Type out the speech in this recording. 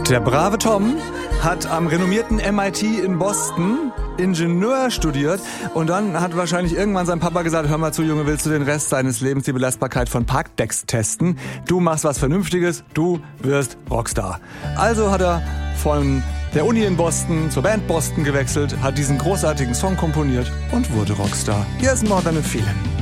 Der brave Tom hat am renommierten MIT in Boston Ingenieur studiert und dann hat wahrscheinlich irgendwann sein Papa gesagt, hör mal zu, Junge, willst du den Rest deines Lebens die Belastbarkeit von Parkdecks testen? Du machst was Vernünftiges, du wirst Rockstar. Also hat er von der Uni in Boston zur Band Boston gewechselt, hat diesen großartigen Song komponiert und wurde Rockstar. Hier ist More Than a Feeling.